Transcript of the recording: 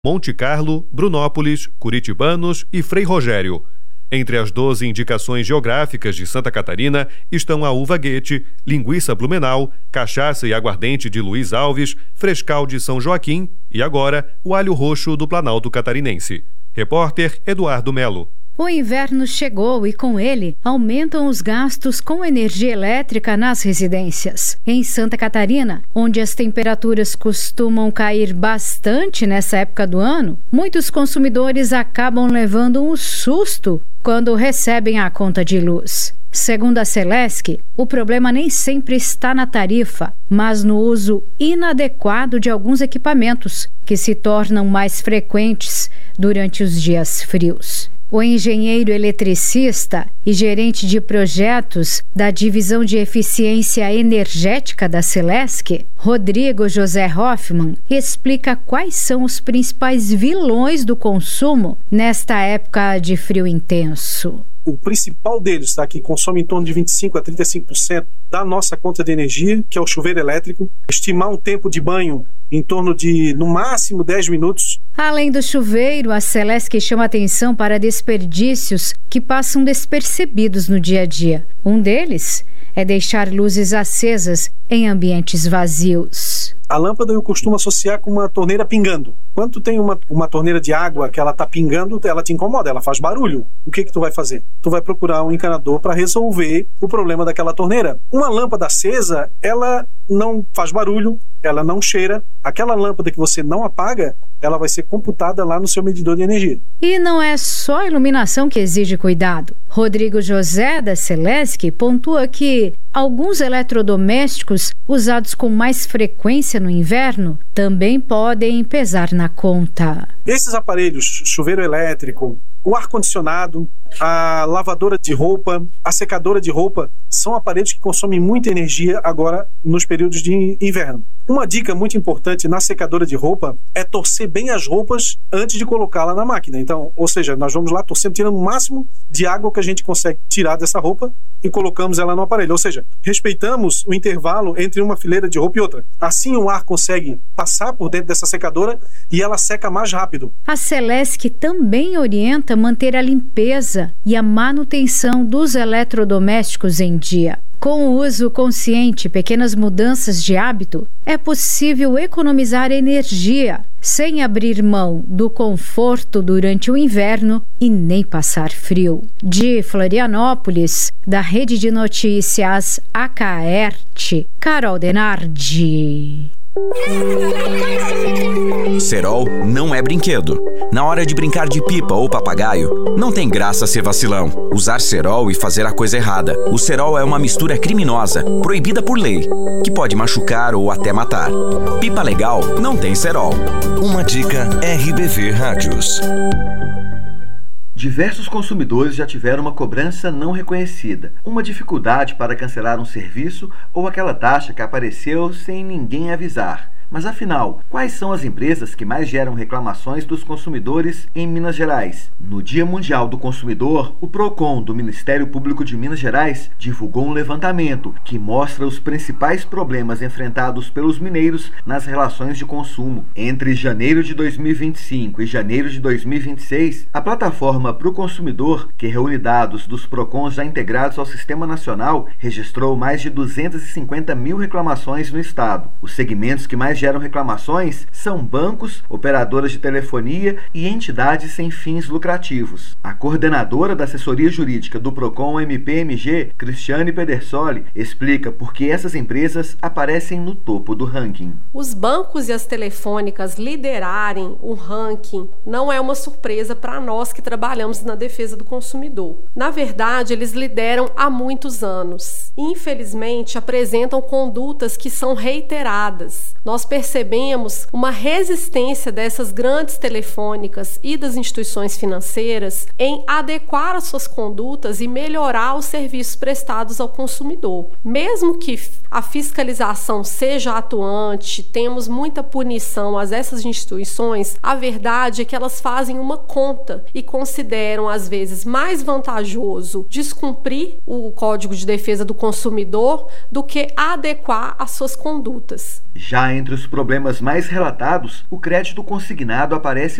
Monte Carlo, Brunópolis, Curitibanos e Frei Rogério. Entre as 12 indicações geográficas de Santa Catarina estão a uva Guete, linguiça Blumenau, cachaça e aguardente de Luiz Alves, frescal de São Joaquim e agora o alho roxo do Planalto Catarinense. Repórter Eduardo Melo. O inverno chegou e, com ele, aumentam os gastos com energia elétrica nas residências. Em Santa Catarina, onde as temperaturas costumam cair bastante nessa época do ano, muitos consumidores acabam levando um susto quando recebem a conta de luz. Segundo a Celesc, o problema nem sempre está na tarifa, mas no uso inadequado de alguns equipamentos, que se tornam mais frequentes durante os dias frios. O engenheiro eletricista e gerente de projetos da Divisão de Eficiência Energética da Celesc, Rodrigo José Hoffmann, explica quais são os principais vilões do consumo nesta época de frio intenso. O principal deles, tá, que consome em torno de 25% a 35% da nossa conta de energia, que é o chuveiro elétrico. Estimar um tempo de banho em torno de, no máximo, 10 minutos. Além do chuveiro, a Celesc chama atenção para desperdícios que passam despercebidos no dia a dia. Um deles é deixar luzes acesas em ambientes vazios. A lâmpada eu costumo associar com uma torneira pingando. Quando tu tem uma torneira de água que ela tá pingando, ela te incomoda, ela faz barulho. O que tu vai fazer? Tu vai procurar um encanador para resolver o problema daquela torneira. Uma lâmpada acesa, ela não faz barulho, ela não cheira. Aquela lâmpada que você não apaga, ela vai ser computada lá no seu medidor de energia. E não é só a iluminação que exige cuidado. Rodrigo José, da Celesc, pontua que alguns eletrodomésticos usados com mais frequência no inverno também podem pesar na conta. Esses aparelhos, chuveiro elétrico, o ar-condicionado, a lavadora de roupa, a secadora de roupa, são aparelhos que consomem muita energia agora nos períodos de inverno. Uma dica muito importante na secadora de roupa é torcer bem as roupas antes de colocá-la na máquina. Então, ou seja, nós vamos lá torcendo, tirando o máximo de água que a gente consegue tirar dessa roupa e colocamos ela no aparelho. Ou seja, respeitamos o intervalo entre uma fileira de roupa e outra. Assim o ar consegue passar por dentro dessa secadora e ela seca mais rápido. A Celesc também orienta manter a limpeza e a manutenção dos eletrodomésticos em dia. Com o uso consciente e pequenas mudanças de hábito, é possível economizar energia sem abrir mão do conforto durante o inverno e nem passar frio. De Florianópolis, da Rede de Notícias Acaerte, Carol Denardi. Cerol não é brinquedo. Na hora de brincar de pipa ou papagaio, não tem graça ser vacilão. Usar Cerol e fazer a coisa errada. O Cerol é uma mistura criminosa, proibida por lei, que pode machucar ou até matar. Pipa legal não tem Cerol. Uma dica RBV Rádios. Diversos consumidores já tiveram uma cobrança não reconhecida, uma dificuldade para cancelar um serviço ou aquela taxa que apareceu sem ninguém avisar. Mas afinal, quais são as empresas que mais geram reclamações dos consumidores em Minas Gerais? No Dia Mundial do Consumidor, o PROCON do Ministério Público de Minas Gerais divulgou um levantamento que mostra os principais problemas enfrentados pelos mineiros nas relações de consumo. Entre janeiro de 2025 e janeiro de 2026, a plataforma Pro Consumidor, que reúne dados dos PROCONs já integrados ao Sistema Nacional, registrou mais de 250 mil reclamações no estado. Os segmentos que mais geram reclamações são bancos, operadoras de telefonia e entidades sem fins lucrativos. A coordenadora da assessoria jurídica do PROCON MPMG, Cristiane Pedersoli, explica por que essas empresas aparecem no topo do ranking. Os bancos e as telefônicas liderarem o ranking não é uma surpresa para nós que trabalhamos na defesa do consumidor. Na verdade, eles lideram há muitos anos. Infelizmente, apresentam condutas que são reiteradas. Nós percebemos uma resistência dessas grandes telefônicas e das instituições financeiras em adequar as suas condutas e melhorar os serviços prestados ao consumidor. Mesmo que a fiscalização seja atuante, temos muita punição a essas instituições, a verdade é que elas fazem uma conta e consideram, às vezes, mais vantajoso descumprir o Código de Defesa do Consumidor do que adequar as suas condutas. Já entre os os problemas mais relatados, o crédito consignado aparece